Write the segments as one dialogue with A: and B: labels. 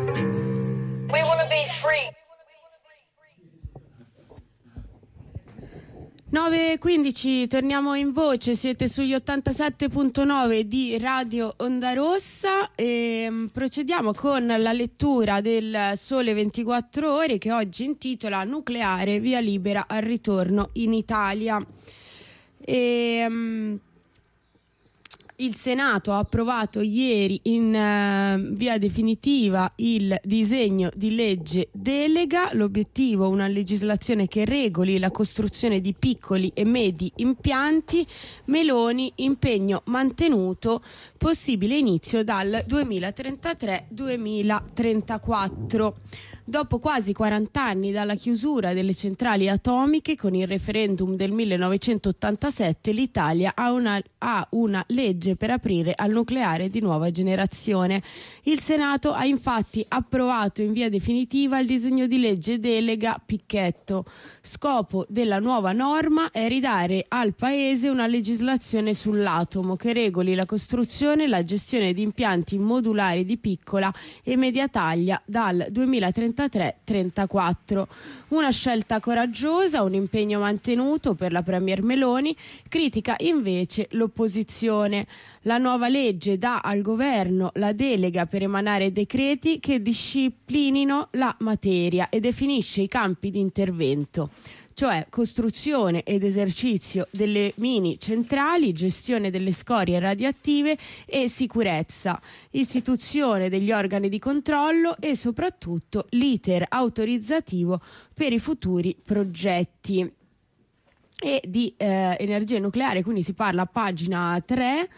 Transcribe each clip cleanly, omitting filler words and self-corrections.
A: We wanna be free.
B: 9:15, torniamo in voce, siete sugli 87.9 di Radio Onda Rossa e procediamo con la lettura del Sole 24 Ore che oggi intitola Nucleare, via libera al ritorno in Italia. Il Senato ha approvato ieri in via definitiva il disegno di legge delega. L'obiettivo: una legislazione che regoli la costruzione di piccoli e medi impianti. Meloni: impegno mantenuto, possibile inizio dal 2033-2034. Dopo quasi 40 anni dalla chiusura delle centrali atomiche con il referendum del 1987, l'Italia ha una legge per aprire al nucleare di nuova generazione. Il Senato ha infatti approvato in via definitiva il disegno di legge delega Picchetto. Scopo della nuova norma è ridare al Paese una legislazione sull'atomo che regoli la costruzione e la gestione di impianti modulari di piccola e media taglia dal 2033-34. Una scelta coraggiosa, un impegno mantenuto per la premier Meloni, critica invece l'opposizione. La nuova legge dà al governo la delega per emanare decreti che disciplinino la materia e definisce i campi di intervento, cioè costruzione ed esercizio delle mini centrali, gestione delle scorie radioattive e sicurezza, istituzione degli organi di controllo e soprattutto l'iter autorizzativo per i futuri progetti. E di energia nucleare quindi si parla a pagina 3.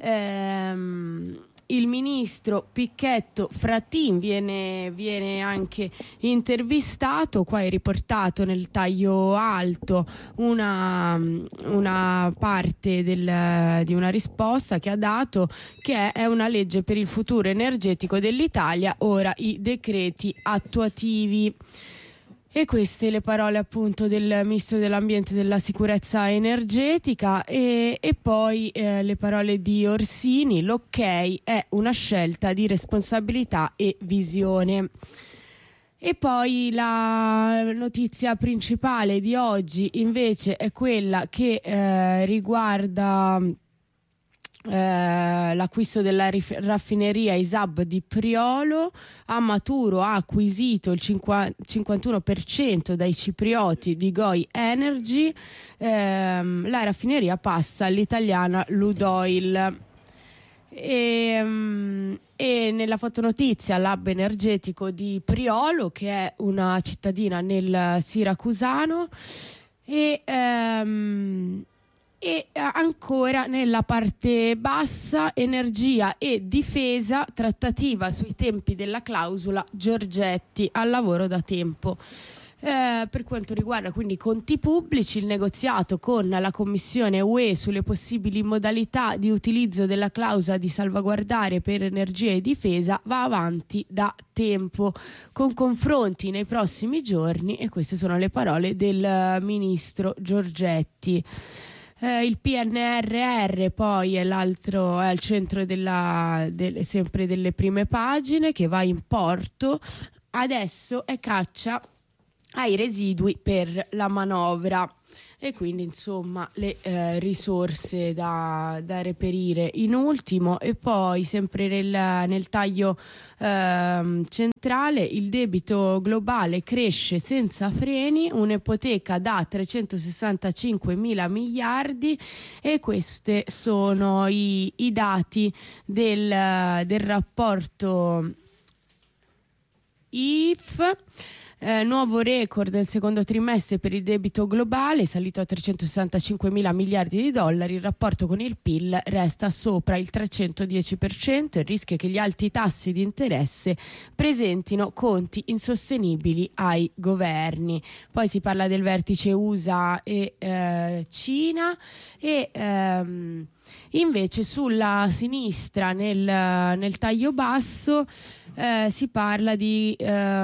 B: Il ministro Picchetto Frattin viene anche intervistato. Qua è riportato nel taglio alto una parte di una risposta che ha dato, che è una legge per il futuro energetico dell'Italia, ora i decreti attuativi. E queste le parole appunto del Ministro dell'Ambiente e della Sicurezza Energetica e poi le parole di Orsini: l'ok è una scelta di responsabilità e visione. E poi la notizia principale di oggi invece è quella che riguarda l'acquisto della raffineria ISAB di Priolo. Amaturo ha acquisito il 51% dai ciprioti di Goi Energy. La raffineria passa all'italiana Ludoil. E nella fotonotizia l'hub energetico di Priolo, che è una cittadina nel siracusano, e ancora nella parte bassa energia e difesa, trattativa sui tempi della clausola Giorgetti, al lavoro da tempo. Per quanto riguarda quindi i conti pubblici, il negoziato con la Commissione UE sulle possibili modalità di utilizzo della clausola di salvaguardare per energia e difesa va avanti da tempo, con confronti nei prossimi giorni, e queste sono le parole del ministro Giorgetti. Il PNRR poi è l'altro, è al centro sempre delle prime pagine, che va in porto. Adesso è caccia ai residui per la manovra, e quindi insomma le risorse da reperire in ultimo. E poi sempre nel taglio centrale, il debito globale cresce senza freni, un'ipoteca da 365 mila miliardi, e questi sono i dati del rapporto IF. Nuovo record nel secondo trimestre per il debito globale, salito a 365 mila miliardi di dollari. Il rapporto con il PIL resta sopra il 310%. Il rischio è che gli alti tassi di interesse presentino conti insostenibili ai governi. Poi si parla del vertice USA e Cina, e Invece sulla sinistra nel taglio basso si parla di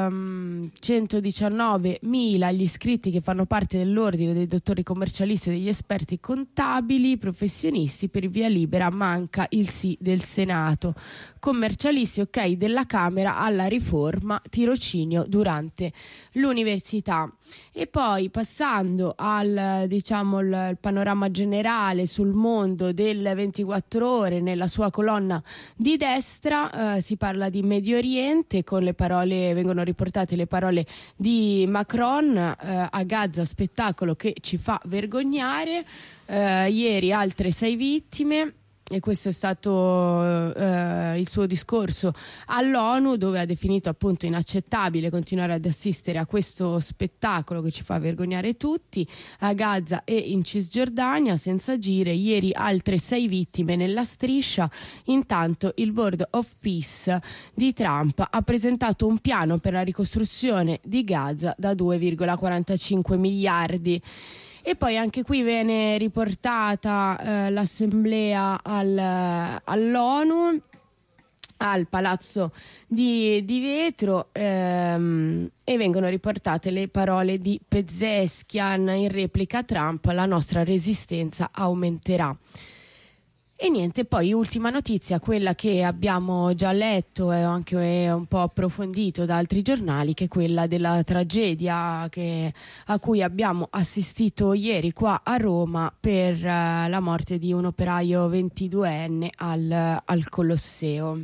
B: 119.000 gli iscritti che fanno parte dell'ordine dei dottori commercialisti e degli esperti contabili professionisti. Per via libera manca il sì del Senato. Commercialisti ok della Camera alla riforma, tirocinio durante l'università. E poi passando al il panorama generale sul mondo del 24 ore, nella sua colonna di destra si parla di Medio Oriente, con le parole, vengono riportate le parole di Macron: a Gaza spettacolo che ci fa vergognare, ieri altre 6 vittime. E questo è stato il suo discorso all'ONU, dove ha definito appunto inaccettabile continuare ad assistere a questo spettacolo che ci fa vergognare tutti. A Gaza e in Cisgiordania senza agire, ieri altre 6 vittime nella striscia. Intanto il Board of Peace di Trump ha presentato un piano per la ricostruzione di Gaza da 2,45 miliardi. E poi anche qui viene riportata l'assemblea all'ONU, al Palazzo di Vetro, e vengono riportate le parole di Pezeshkian in replica a Trump: la nostra resistenza aumenterà. E niente, poi ultima notizia, quella che abbiamo già letto e anche un po' approfondito da altri giornali, che è quella della tragedia a cui abbiamo assistito ieri qua a Roma per la morte di un operaio 22enne al Colosseo.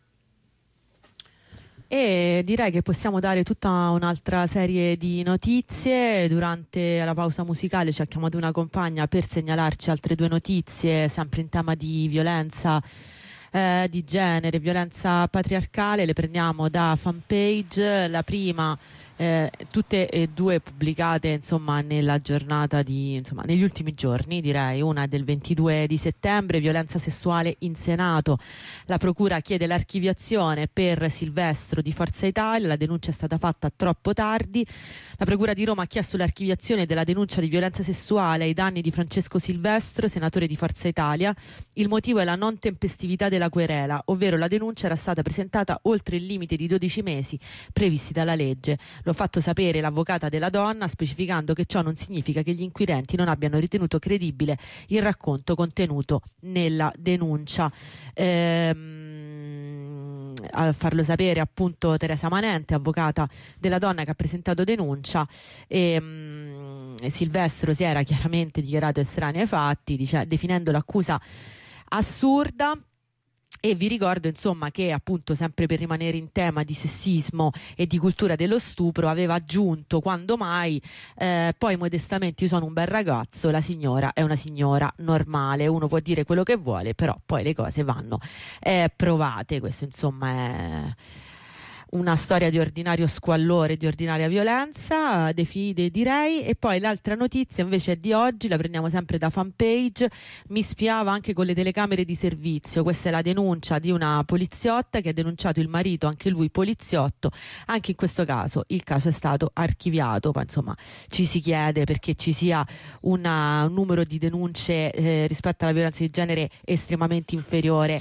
A: E direi che possiamo dare tutta un'altra serie di notizie. Durante la pausa musicale ci ha chiamato una compagna per segnalarci altre 2 notizie, sempre in tema di violenza di genere, violenza patriarcale. Le prendiamo da Fanpage. La prima, tutte e 2 pubblicate insomma nella giornata negli ultimi giorni, direi. Una è del 22 di settembre, violenza sessuale in Senato, la procura chiede l'archiviazione per Silvestro di Forza Italia, la denuncia è stata fatta troppo tardi. La procura di Roma ha chiesto l'archiviazione della denuncia di violenza sessuale ai danni di Francesco Silvestro, senatore di Forza Italia. Il motivo è la non tempestività della querela, ovvero la denuncia era stata presentata oltre il limite di 12 mesi previsti dalla legge. Lo ha fatto sapere l'avvocata della donna, specificando che ciò non significa che gli inquirenti non abbiano ritenuto credibile il racconto contenuto nella denuncia. A farlo sapere appunto Teresa Manente, avvocata della donna che ha presentato denuncia. Silvestro si era chiaramente dichiarato estraneo ai fatti, definendo l'accusa assurda. E vi ricordo insomma che appunto, sempre per rimanere in tema di sessismo e di cultura dello stupro, aveva aggiunto: quando mai, poi modestamente io sono un bel ragazzo, la signora è una signora normale, uno può dire quello che vuole, però poi le cose vanno provate. Questo insomma è una storia di ordinario squallore, di ordinaria violenza, direi. E poi l'altra notizia invece è di oggi, la prendiamo sempre da Fanpage. Mi spiava anche con le telecamere di servizio. Questa è la denuncia di una poliziotta che ha denunciato il marito, anche lui poliziotto. Anche in questo caso il caso è stato archiviato, ma insomma ci si chiede perché ci sia un numero di denunce rispetto alla violenza di genere estremamente inferiore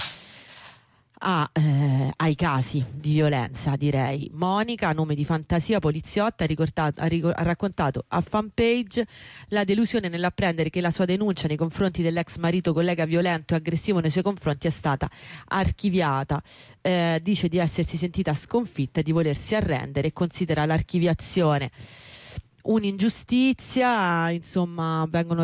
A: ai casi di violenza, direi. Monica, nome di fantasia, poliziotta, ha raccontato a Fanpage la delusione nell'apprendere che la sua denuncia nei confronti dell'ex marito collega violento e aggressivo nei suoi confronti è stata archiviata. Dice di essersi sentita sconfitta e di volersi arrendere e considera l'archiviazione un'ingiustizia. Insomma, viene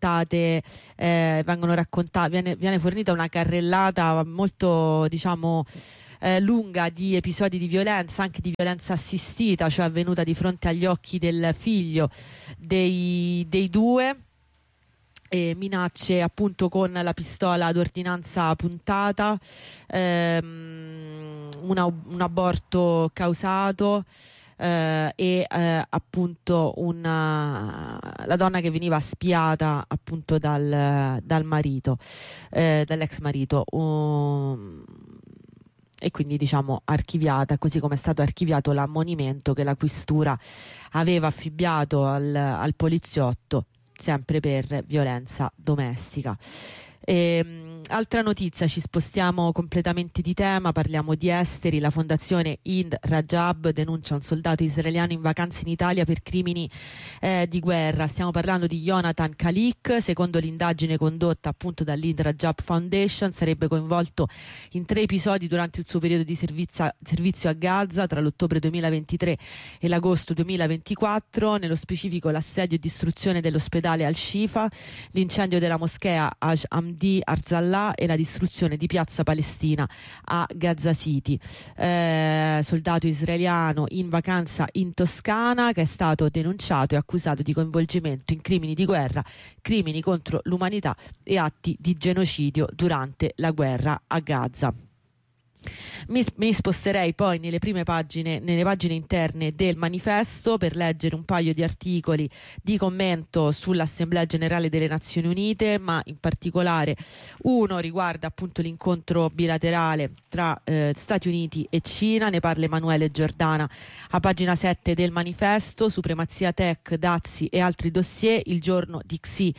A: fornita una carrellata molto lunga di episodi di violenza, anche di violenza assistita, cioè avvenuta di fronte agli occhi del figlio dei 2. E minacce appunto con la pistola d'ordinanza puntata, un aborto causato, appunto la donna che veniva spiata appunto dal marito, dall'ex marito, e quindi archiviata, così come è stato archiviato l'ammonimento che la questura aveva affibbiato al poliziotto sempre per violenza domestica. Altra notizia, ci spostiamo completamente di tema, parliamo di esteri. La fondazione Hind Rajab denuncia un soldato israeliano in vacanza in Italia per crimini di guerra. Stiamo parlando di Jonathan Kalik. Secondo l'indagine condotta appunto dall'Hind Rajab Foundation, sarebbe coinvolto in 3 episodi durante il suo periodo di servizio a Gaza tra l'ottobre 2023 e l'agosto 2024, nello specifico l'assedio e distruzione dell'ospedale Al-Shifa, l'incendio della moschea Haj Hamdi Arzallah e la distruzione di Piazza Palestina a Gaza City. Soldato israeliano in vacanza in Toscana che è stato denunciato e accusato di coinvolgimento in crimini di guerra, crimini contro l'umanità e atti di genocidio durante la guerra a Gaza. Mi sposterei poi nelle pagine interne del manifesto per leggere un paio di articoli di commento sull'Assemblea Generale delle Nazioni Unite, ma in particolare uno riguarda appunto l'incontro bilaterale tra Stati Uniti e Cina. Ne parla Emanuele Giordana a pagina 7 del manifesto. Supremazia tech, dazi e altri dossier, il giorno di Xi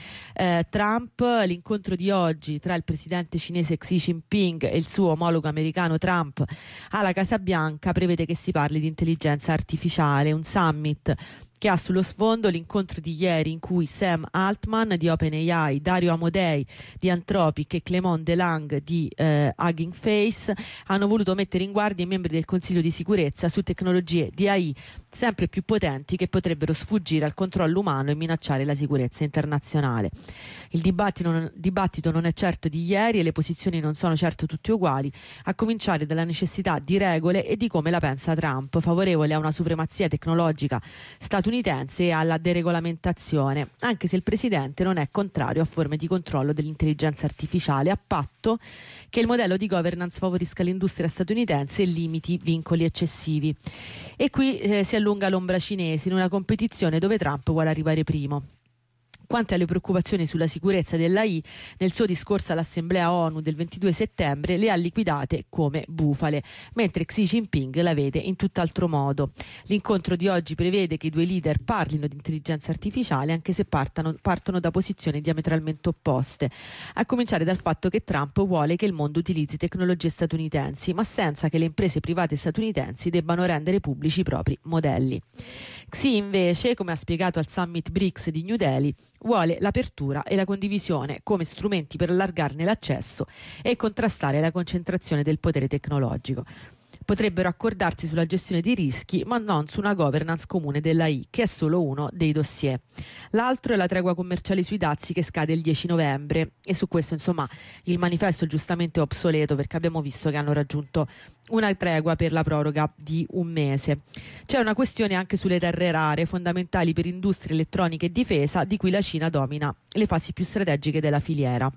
A: Trump. L'incontro di oggi tra il presidente cinese Xi Jinping e il suo omologo americano Trump alla Casa Bianca prevede che si parli di intelligenza artificiale, un summit che ha sullo sfondo l'incontro di ieri in cui Sam Altman di OpenAI, Dario Amodei di Anthropic e Clément Delang di Hugging Face hanno voluto mettere in guardia i membri del Consiglio di sicurezza su tecnologie di AI sempre più potenti che potrebbero sfuggire al controllo umano e minacciare la sicurezza internazionale. Il dibattito non è certo di ieri e le posizioni non sono certo tutte uguali, a cominciare dalla necessità di regole e di come la pensa Trump, favorevole a una supremazia tecnologica statunitense e alla deregolamentazione, anche se il presidente non è contrario a forme di controllo dell'intelligenza artificiale, a patto che il modello di governance favorisca l'industria statunitense e limiti vincoli eccessivi. E qui si allunga l'ombra cinese in una competizione dove Trump vuole arrivare primo. Quanto alle preoccupazioni sulla sicurezza dell'AI, nel suo discorso all'Assemblea ONU del 22 settembre le ha liquidate come bufale, mentre Xi Jinping la vede in tutt'altro modo. L'incontro di oggi prevede che i due leader parlino di intelligenza artificiale, anche se partono da posizioni diametralmente opposte, a cominciare dal fatto che Trump vuole che il mondo utilizzi tecnologie statunitensi, ma senza che le imprese private statunitensi debbano rendere pubblici i propri modelli. Xi invece, come ha spiegato al Summit BRICS di New Delhi, vuole l'apertura e la condivisione come strumenti per allargarne l'accesso e contrastare la concentrazione del potere tecnologico. Potrebbero accordarsi sulla gestione dei rischi, ma non su una governance comune dell'AI, che è solo uno dei dossier. L'altro è la tregua commerciale sui dazi che scade il 10 novembre e su questo insomma il manifesto giustamente è obsoleto, perché abbiamo visto che hanno raggiunto una tregua per la proroga di un mese. C'è una questione anche sulle terre rare, fondamentali per industrie elettroniche e difesa, di cui la Cina domina le fasi più strategiche della filiera.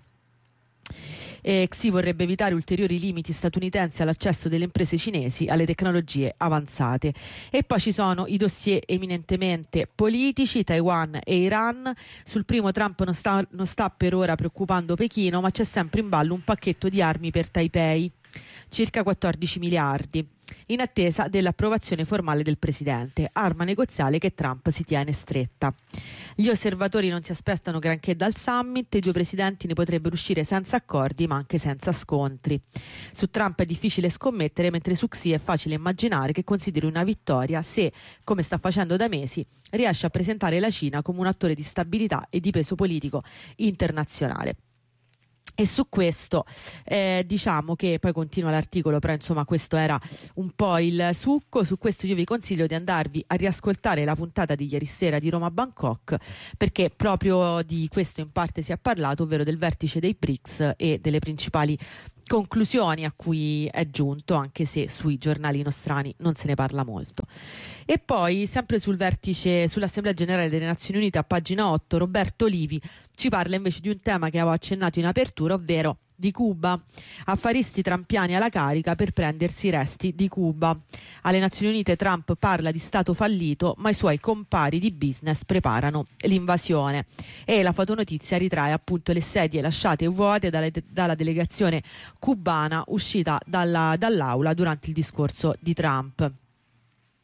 A: Xi vorrebbe evitare ulteriori limiti statunitensi all'accesso delle imprese cinesi alle tecnologie avanzate. E poi ci sono i dossier eminentemente politici, Taiwan e Iran. Sul primo Trump non sta per ora preoccupando Pechino, ma c'è sempre in ballo un pacchetto di armi per Taipei, circa 14 miliardi, in attesa dell'approvazione formale del presidente, arma negoziale che Trump si tiene stretta. Gli osservatori non si aspettano granché dal summit, i due presidenti ne potrebbero uscire senza accordi ma anche senza scontri. Su Trump è difficile scommettere, mentre su Xi è facile immaginare che consideri una vittoria se, come sta facendo da mesi, riesce a presentare la Cina come un attore di stabilità e di peso politico internazionale. E su questo diciamo che poi continua l'articolo, però insomma questo era un po' il succo. Su questo io vi consiglio di andarvi a riascoltare la puntata di ieri sera di Roma Bangkok, perché proprio di questo in parte si è parlato, ovvero del vertice dei BRICS e delle principali conclusioni a cui è giunto, anche se sui giornali nostrani non se ne parla molto. E poi sempre sul vertice, sull'Assemblea Generale delle Nazioni Unite, a pagina 8, Roberto Livi ci parla invece di un tema che avevo accennato in apertura, ovvero di Cuba. Affaristi trampiani alla carica per prendersi i resti di Cuba. Alle Nazioni Unite Trump parla di stato fallito, ma i suoi compari di business preparano l'invasione. E la fotonotizia ritrae appunto le sedie lasciate vuote dalla delegazione cubana uscita dall'aula durante il discorso di Trump.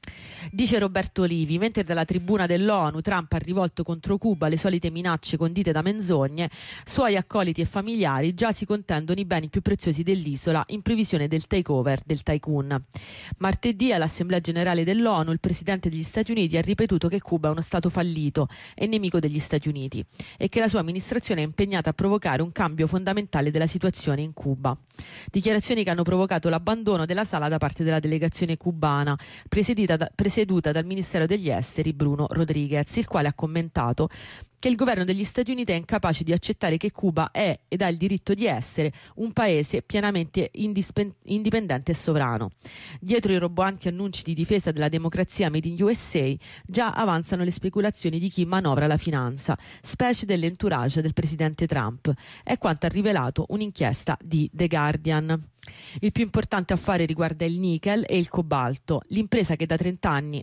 A: Dice Roberto Olivi, mentre dalla tribuna dell'ONU Trump ha rivolto contro Cuba le solite minacce condite da menzogne, suoi accoliti e familiari già si contendono i beni più preziosi dell'isola in previsione del takeover del tycoon. Martedì all'Assemblea Generale dell'ONU il presidente degli Stati Uniti ha ripetuto che Cuba è uno stato fallito e nemico degli Stati Uniti e che la sua amministrazione è impegnata a provocare un cambio fondamentale della situazione in Cuba. Dichiarazioni che hanno provocato l'abbandono della sala da parte della delegazione cubana, presieduta dal Ministero degli Esteri Bruno Rodriguez, il quale ha commentato che il governo degli Stati Uniti è incapace di accettare che Cuba è ed ha il diritto di essere un paese pienamente indipendente e sovrano. Dietro i roboanti annunci di difesa della democrazia made in USA già avanzano le speculazioni di chi manovra la finanza, specie dell'entourage del presidente Trump. È quanto ha rivelato un'inchiesta di The Guardian. Il più importante affare riguarda il nickel e il cobalto. L'impresa che da 30 anni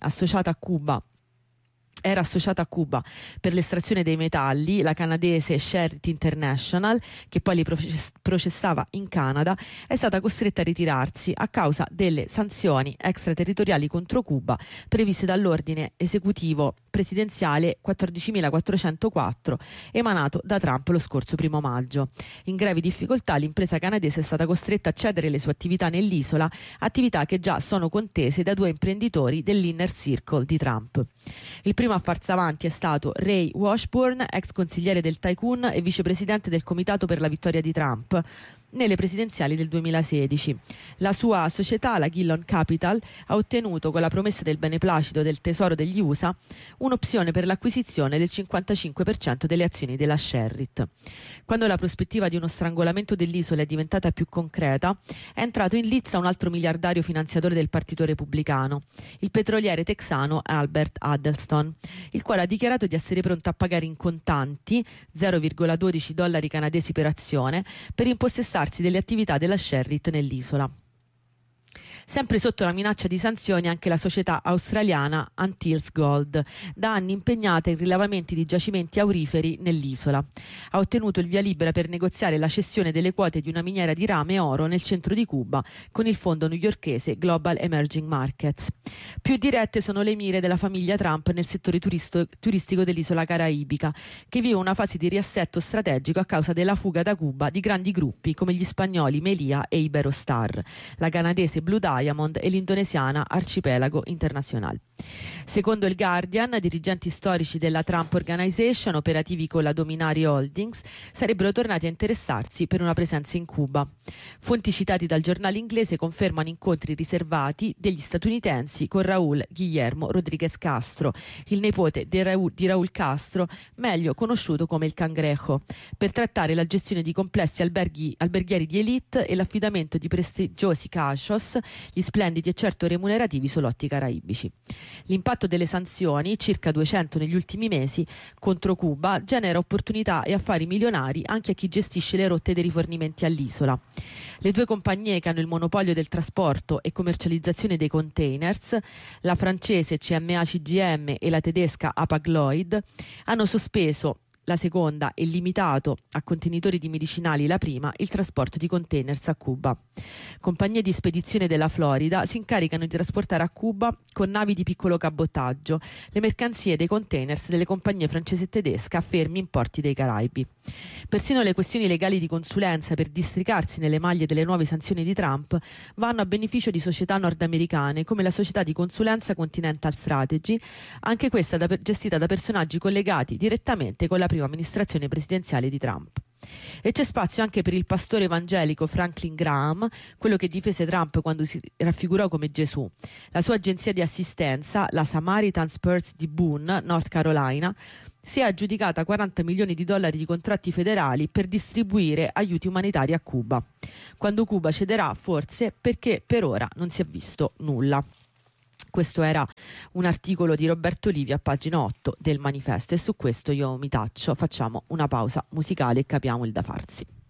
A: era associata a Cuba per l'estrazione dei metalli, la canadese Sherritt International, che poi li processava in Canada, è stata costretta a ritirarsi a causa delle sanzioni extraterritoriali contro Cuba previste dall'ordine esecutivo presidenziale 14.404 emanato da Trump lo scorso 1 maggio. In gravi difficoltà l'impresa canadese è stata costretta a cedere le sue attività nell'isola, attività che già sono contese da 2 imprenditori dell'Inner Circle di Trump. Il primo a farsi avanti è stato Ray Washburn, ex consigliere del tycoon e vicepresidente del Comitato per la vittoria di Trump nelle presidenziali del 2016. La sua società, la Gillon Capital, ha ottenuto con la promessa del beneplacito del Tesoro degli USA un'opzione per l'acquisizione del 55% delle azioni della Sherritt. Quando la prospettiva di uno strangolamento dell'isola è diventata più concreta, è entrato in lizza un altro miliardario finanziatore del Partito Repubblicano, il petroliere texano Albert Adelson, il quale ha dichiarato di essere pronto a pagare in contanti $0,12 canadesi per azione per impossessarsi delle attività della Sherritt nell'isola. Sempre sotto la minaccia di sanzioni anche la società australiana Antilles Gold, da anni impegnata in rilevamenti di giacimenti auriferi nell'isola. Ha ottenuto il via libera per negoziare la cessione delle quote di una miniera di rame e oro nel centro di Cuba con il fondo newyorkese Global Emerging Markets. Più dirette sono le mire della famiglia Trump nel settore turistico dell'isola caraibica, che vive una fase di riassetto strategico a causa della fuga da Cuba di grandi gruppi come gli spagnoli Melia e Iberostar, la canadese Blue Diamond e l'indonesiana Arcipelago International. Secondo il Guardian, dirigenti storici della Trump Organization, operativi con la Dominari Holdings, sarebbero tornati a interessarsi per una presenza in Cuba. Fonti citate dal giornale inglese confermano incontri riservati degli statunitensi con Raúl Guillermo Rodríguez Castro, il nipote di Raúl Castro, meglio conosciuto come il Cangrejo, per trattare la gestione di complessi alberghieri di elite e l'affidamento di prestigiosi cachos, gli splendidi e certo remunerativi solotti caraibici. L'impatto delle sanzioni, circa 200 negli ultimi mesi, contro Cuba genera opportunità e affari milionari anche a chi gestisce le rotte dei rifornimenti all'isola. Le 2 compagnie che hanno il monopolio del trasporto e commercializzazione dei containers, la francese CMA CGM e la tedesca Hapag-Lloyd, hanno sospeso la seconda e limitato a contenitori di medicinali la prima il trasporto di containers a Cuba. Compagnie di spedizione della Florida si incaricano di trasportare a Cuba con navi di piccolo cabotaggio le mercanzie dei containers delle compagnie francese e tedesca fermi in porti dei Caraibi. Persino le questioni legali di consulenza per districarsi nelle maglie delle nuove sanzioni di Trump vanno a beneficio di società nordamericane come la società di consulenza Continental Strategy, anche questa gestita da personaggi collegati direttamente con la prima amministrazione presidenziale di Trump. E c'è spazio anche per il pastore evangelico Franklin Graham, quello che difese Trump quando si raffigurò come Gesù. La sua agenzia di assistenza, la Samaritan's Purse di Boone, North Carolina, si è aggiudicata $40 milioni di contratti federali per distribuire aiuti umanitari a Cuba. Quando Cuba cederà, forse, perché per ora non si è visto nulla. Questo era un articolo di Roberto Livi a pagina 8 del Manifesto e su questo io mi taccio, facciamo una pausa musicale e capiamo il da farsi.